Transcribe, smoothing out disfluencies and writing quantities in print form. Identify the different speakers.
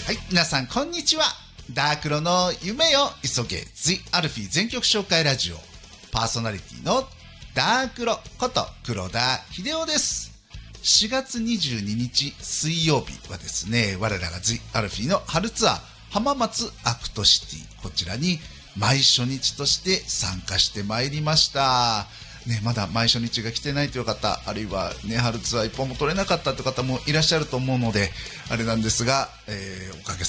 Speaker 1: はい、皆さんこんにちは。ダークロの夢よ急げ The アルフィー全曲紹介ラジオパーソナリティのダークロこと黒田秀夫です。4月22日水曜日はですね、我らが The アルフィーの春ツアー浜松アクトシティ、こちらに毎初日として参加してまいりましたね。まだ毎初日が来てないという方、あるいはね、春ツアー一本も取れなかったという方もいらっしゃると思うのであれなんですが、おかげ